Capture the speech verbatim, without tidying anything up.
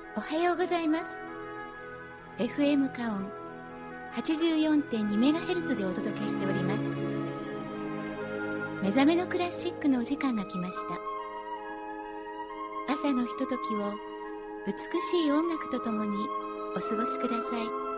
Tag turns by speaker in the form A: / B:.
A: おはようございます。 エフエム カオン はちじゅうよんてんにメガヘルツ でお届けしております。目覚めのクラシックのお時間が来ました。朝のひとときを美しい音楽とともにお過ごしください。